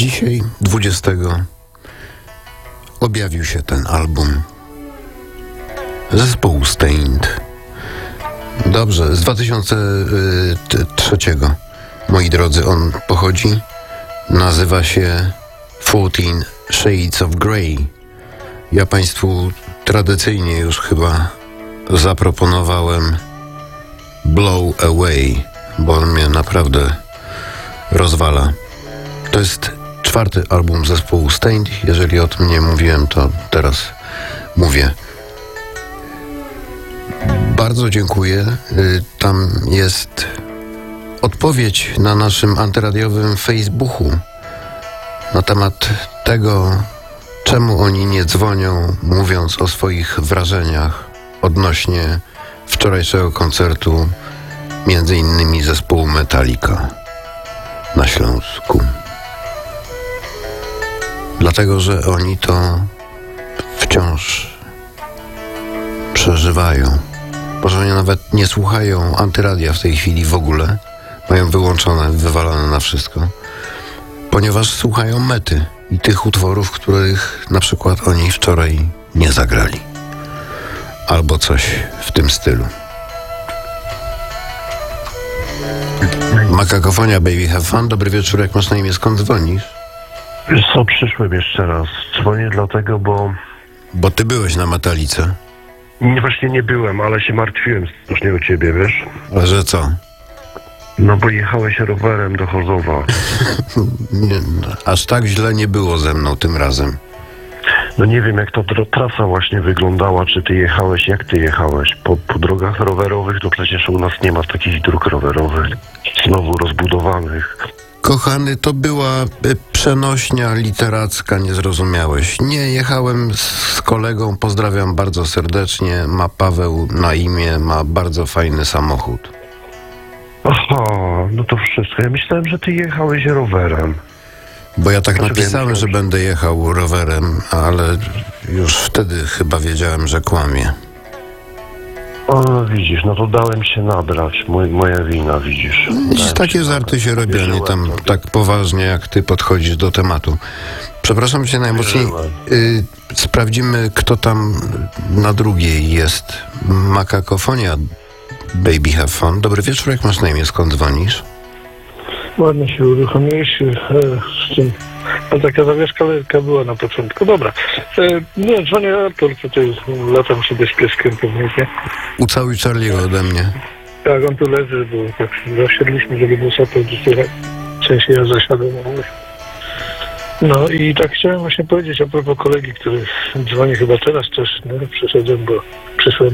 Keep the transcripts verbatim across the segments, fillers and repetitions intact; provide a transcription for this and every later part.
Dzisiaj, dwudziestego, objawił się ten album zespołu Staind. Dobrze, z dwa tysiące trzeciego, moi drodzy, on pochodzi. Nazywa się Fourteen Shades of Grey. Ja Państwu tradycyjnie już chyba zaproponowałem Blow Away, bo on mnie naprawdę rozwala. To jest czwarty album zespołu Staind. Jeżeli o tym nie mówiłem, to teraz mówię. Bardzo dziękuję. Tam jest odpowiedź na naszym antyradiowym Facebooku na temat tego, czemu oni nie dzwonią, mówiąc o swoich wrażeniach odnośnie wczorajszego koncertu między innymi zespołu Metallica na Śląsku. Dlatego, że oni to wciąż przeżywają. Może oni nawet nie słuchają antyradia w tej chwili w ogóle. Mają wyłączone, wywalone na wszystko. Ponieważ słuchają Mety i tych utworów, których na przykład oni wczoraj nie zagrali. Albo coś w tym stylu. Makakofonia, Baby Have Fun. Dobry wieczór, jak masz na imię, skąd dzwonisz? Wiesz co, przyszłem jeszcze raz. Dzwonię dlatego, bo... Bo ty byłeś na Metalice. Nie, właśnie nie byłem, ale się martwiłem strasznie o ciebie, wiesz? A że co? No bo jechałeś rowerem do Chorzowa. nie, aż tak źle nie było ze mną tym razem. No nie wiem, jak ta trasa właśnie wyglądała, czy ty jechałeś, jak ty jechałeś? Po, po drogach rowerowych, to przecież u nas nie ma takich dróg rowerowych, znowu rozbudowanych. Kochany, to była przenośnia literacka, nie zrozumiałeś. Nie, jechałem z kolegą, pozdrawiam bardzo serdecznie, ma Paweł na imię, ma bardzo fajny samochód. Aha, no to wszystko. Ja myślałem, że ty jechałeś rowerem. Bo ja tak Dlaczego napisałem, ja myślałem, że będę jechał rowerem, ale już wtedy chyba wiedziałem, że kłamie. O, widzisz, no to dałem się nabrać. Moj, moja wina, widzisz. Dziś takie żarty się robią, nie tam tak poważnie, jak ty podchodzisz do tematu. Przepraszam cię najmocniej. Y, sprawdzimy, kto tam na drugiej jest. Makakofonia, Baby Have Fun. Dobry wieczór, jak masz na imię, skąd dzwonisz? Ładnie się uruchomiłeś e, z tym. A taka zawieszka lekka była na początku. Dobra. E, nie, dzwonię Artur, tutaj latam sobie z pieskiem pewnie. Ucałuj Charlie'ego ode mnie. Tak, on tu leży, bo tak zasiedliśmy, żeby był sapał do tyłu. W sensie ja zasiadłem. No i tak chciałem właśnie powiedzieć a propos kolegi, który dzwoni chyba teraz też, nie? Przyszedłem, bo przyszłem.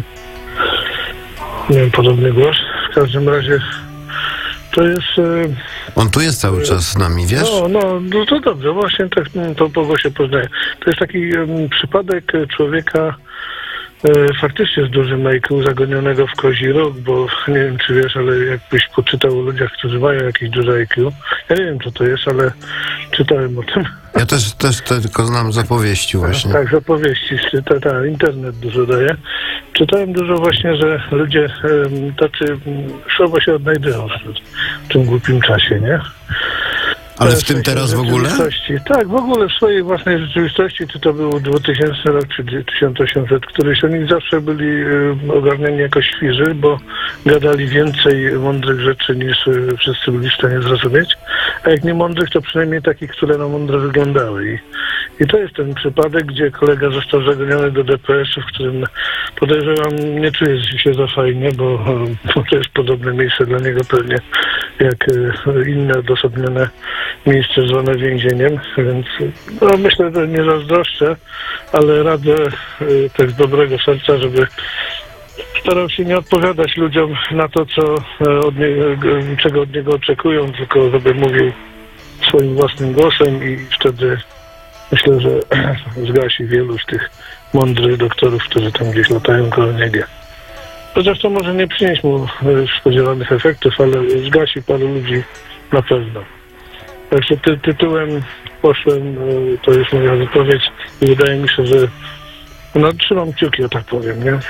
Miałem podobny głos. W każdym razie to jest... E, On tu jest cały czas z nami, wiesz? No, no, no to dobrze, właśnie tak to po głosie poznaję. To jest taki um, przypadek człowieka e, faktycznie z dużym I Q, zagonionego w kozi róg, bo nie wiem, czy wiesz, ale jakbyś poczytał o ludziach, którzy mają jakieś duże I Q, ja nie wiem, co to jest, ale czytałem o tym. Ja też, też tylko znam z opowieści właśnie. Tak, z opowieści, ta, ta, internet dużo daje. Czytałem dużo właśnie, że ludzie um, tacy um, słabo się odnajdują w tym głupim czasie, nie? Ale w tym teraz w ogóle? Tak, w ogóle w swojej własnej rzeczywistości, czy to był dwutysięczny rok, czy tysiąc osiemset, któryś oni zawsze byli y, ogarniani jako świrzy, bo gadali więcej mądrych rzeczy niż y, wszyscy byli w stanie zrozumieć, a jak nie mądrych, to przynajmniej takich, które na mądre wyglądały. I, i to jest ten przypadek, gdzie kolega został zagoniony do D P S-u, w którym podejrzewam, nie czuje się za fajnie, bo, bo to jest podobne miejsce dla niego pewnie jak y, inne odosobnione miejsce zwane więzieniem, więc no, myślę, że nie zazdroszczę, ale radzę y, tak z dobrego serca, żeby starał się nie odpowiadać ludziom na to, co y, od nie, y, czego od niego oczekują, tylko żeby mówił swoim własnym głosem i wtedy myślę, że zgasi wielu z tych mądrych doktorów, którzy tam gdzieś latają koło niego. Chociaż to może nie przynieść mu y, spodziewanych efektów, ale zgasi paru ludzi na pewno. Także ty, tytułem poszłem, to jest moja wypowiedź i wydaje mi się, że no trzymam kciuki, o tak powiem, nie?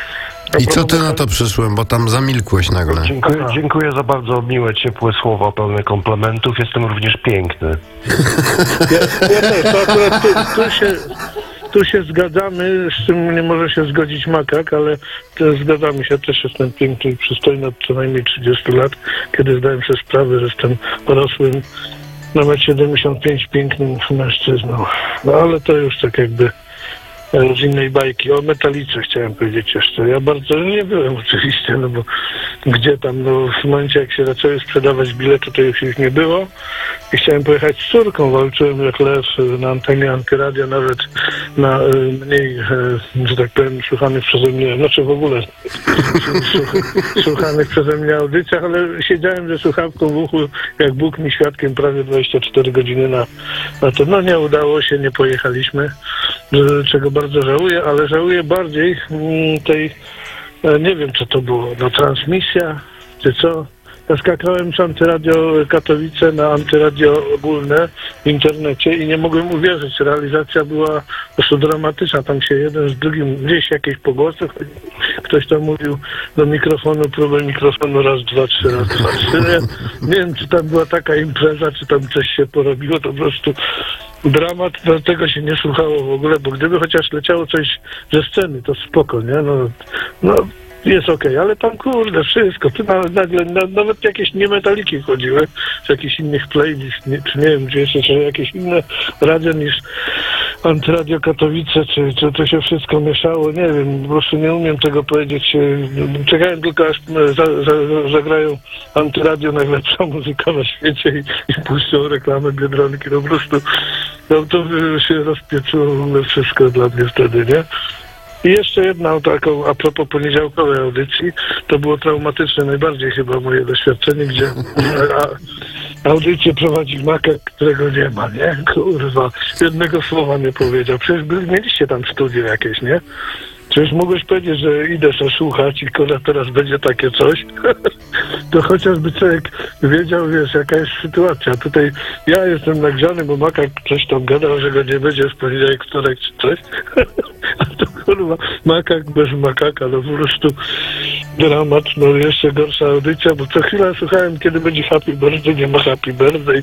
I co ty na to przyszłem, bo tam zamilkłeś nagle. Dziękuję, dziękuję za bardzo miłe, ciepłe słowa, pełne komplementów. Jestem również piękny. Ja, ja też, to akurat tu, tu, się, tu się zgadzamy, z czym nie może się zgodzić makak, ale też zgadzamy się, też jestem piękny i przystojny od co najmniej trzydziestu lat, kiedy zdałem sobie sprawę, że jestem dorosłym, na metr siedemdziesiąt pięć pięknym mężczyzną. No ale to już tak jakby z innej bajki. O Metalice chciałem powiedzieć jeszcze. Ja bardzo nie byłem oczywiście, no bo gdzie tam, no w momencie jak się zaczęły sprzedawać bilety, to już ich nie było. I chciałem pojechać z córką, walczyłem jak lew na antenie Antyradia, nawet na y, mniej, y, że tak powiem, słuchanych przeze mnie, znaczy w ogóle słuchanych przeze mnie audycjach, ale siedziałem ze słuchawką w uchu, jak Bóg mi świadkiem, prawie dwadzieścia cztery godziny na, na to. No nie udało się, nie pojechaliśmy, czego bardzo żałuję, ale żałuję bardziej mm, tej, e, nie wiem co to było, no transmisja, czy co? Ja skakałem z Antyradio Katowice na Antyradio Ogólne w internecie i nie mogłem uwierzyć. Realizacja była po prostu dramatyczna. Tam się jeden z drugim, gdzieś jakieś pogłosy, ktoś tam mówił do mikrofonu, próbę mikrofonu raz, dwa, trzy, raz, dwa, trzy. Nie, nie wiem, czy tam była taka impreza, czy tam coś się porobiło, to po prostu dramat, no, tego się nie słuchało w ogóle, bo gdyby chociaż leciało coś ze sceny, to spoko, nie? No, no jest okej, okay, ale tam kurde, wszystko, tu na, nagle na, nawet jakieś niemetaliki chodziły, z jakichś innych playlist, nie, czy nie wiem, czy jeszcze czy jakieś inne radia niż Antyradio Katowice, czy, czy to się wszystko mieszało, nie wiem, po prostu nie umiem tego powiedzieć. Czekałem tylko aż za, za, zagrają Antyradio, najlepsza muzyka na świecie i, i puszczą reklamę Biedronki, no po prostu no, to się rozpieczyło w ogóle wszystko dla mnie wtedy, nie? I jeszcze jedna taką, a propos poniedziałkowej audycji, to było traumatyczne najbardziej chyba moje doświadczenie, gdzie a, audycję prowadzi makak, którego nie ma, nie? Kurwa, jednego słowa nie powiedział. Przecież byli, mieliście tam studio jakieś, nie? Przecież mogłeś powiedzieć, że idę sobie słuchać i kurwa teraz będzie takie coś. To chociażby człowiek wiedział, wiesz, jaka jest sytuacja. Tutaj ja jestem nagrzany, bo makak coś tam gadał, że go nie będzie w poniedziałek, wtorek czy coś. A to kurwa, makak bez makaka, no po prostu dramat, no jeszcze gorsza audycja, bo co chwilę słuchałem, kiedy będzie happy birthday, nie ma happy birthday.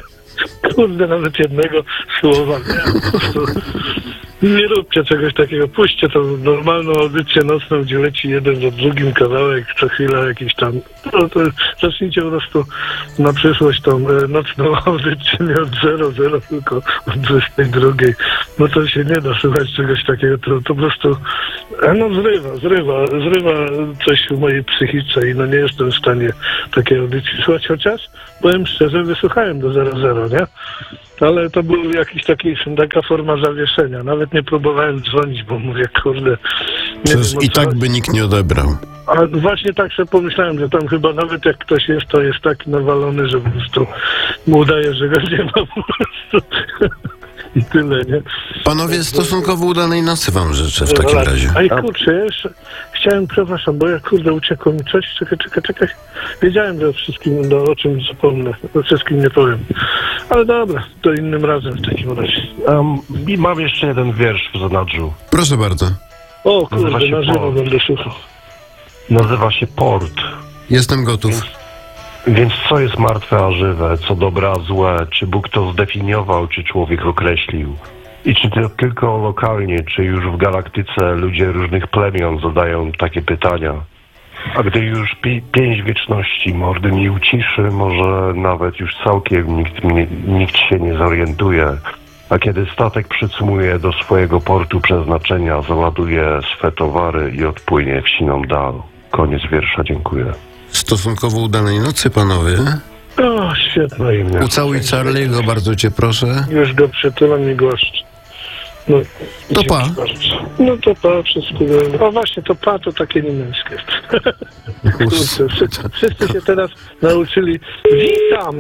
Kurde, nawet jednego słowa, nie? Po prostu nie róbcie czegoś takiego, puśćcie tą normalną audycję nocną, gdzie leci jeden za drugim kawałek, co chwilę jakiś tam, no to zacznijcie po prostu na przyszłość tą e, nocną audycję nie od zero zero, tylko od dwudziestej drugiej. No to się nie da słuchać czegoś takiego, to, to po prostu e, no zrywa, zrywa, zrywa coś w mojej psychice i no nie jestem w stanie takiej audycji słuchać, chociaż powiem szczerze, wysłuchałem do zero zero, nie? Ale to był jakiś taki, taka forma zawieszenia. Nawet nie próbowałem dzwonić, bo mówię, kurde... Przecież i tak by nikt nie odebrał. A właśnie tak sobie pomyślałem, że tam chyba nawet jak ktoś jest, to jest tak nawalony, że po prostu mu udaje, że go nie ma po prostu. I tyle, nie? Panowie, stosunkowo udanej nocy wam życzę w takim razie. A i kurczę, jeszcze chciałem, przepraszam, bo ja kurde uciekło mi coś, czekaj, czekaj, czekaj. Wiedziałem, że o wszystkim, no, o czym zapomnę, o wszystkim nie powiem. Ale dobra, to innym razem w takim razie. Um, I mam jeszcze jeden wiersz w zanadrzu. Proszę bardzo. O kurde, Nazywa się na żywo Port. będę słuchał. Nazywa się Port. Jestem gotów. Więc co jest martwe, a żywe? Co dobre, a złe? Czy Bóg to zdefiniował, czy człowiek określił? I czy to tylko lokalnie, czy już w galaktyce ludzie różnych plemion zadają takie pytania? A gdy już pi- pięć wieczności mordy mi uciszy, może nawet już całkiem nikt, mnie, nikt się nie zorientuje. A kiedy statek przycumuje do swojego portu przeznaczenia, załaduje swe towary i odpłynie w siną dal. Koniec wiersza, dziękuję. Stosunkowo udanej nocy, panowie. O, świetne imię. Ucałuj Charlie'ego, bardzo cię proszę. Już go przytulam i głaszczę. No, To dzięki pa. bardzo. No to pa, wszystko. O właśnie, to pa to takie niemęskie. Kurczę, wszyscy, wszyscy się teraz nauczyli. Witam!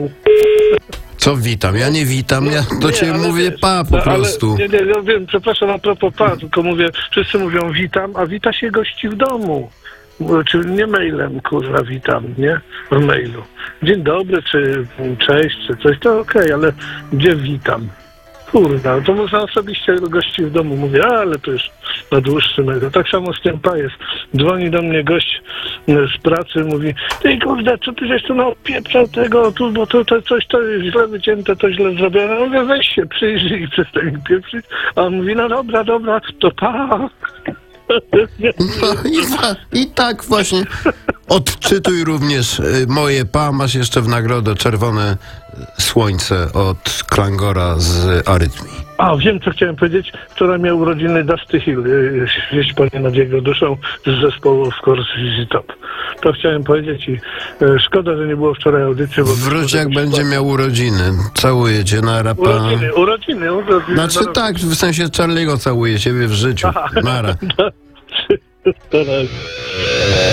Co witam? Ja nie witam, ja do Nie, ciebie ale mówię wiesz, pa po no, ale- prostu. Nie, nie, ja wiem, przepraszam a propos pa, tylko mówię, wszyscy mówią witam, a wita się gości w domu. Czy nie mailem, kurwa, witam, nie? W mailu. Dzień dobry, czy cześć, czy coś, to okej, ale gdzie witam? Kurde, to można osobiście do gości w domu. Mówię, ale to już na dłuższy mego. Tak samo z tym pa jest. Dzwoni do mnie gość z pracy, mówi, ty kurde, co ty żeś tu napieprzał tego, tu, bo to, to coś to jest źle wycięte, to źle zrobione. Ja mówię, weź się, przyjrzyj i przestań mi pieprzyć. A on mówi, no dobra, dobra, to pa. No i, wa- i tak właśnie odczytuj również y, moje pa. Masz jeszcze w nagrodę czerwone słońce od Klangora z Arytmii. A, wiem, co chciałem powiedzieć. Wczoraj miał urodziny Dusty Hill, yy, wieść Panie nad jego duszą z zespołu Of Course Z Z Top. To chciałem powiedzieć i yy, szkoda, że nie było wczoraj audycji. Bo Wróć jak będzie miał urodziny. Całuję cię na rapa. Urodziny, urodziny. urodziny Znaczy no, tak, w sensie Charlie'ego całuję ciebie w życiu. Nara. no, to raz.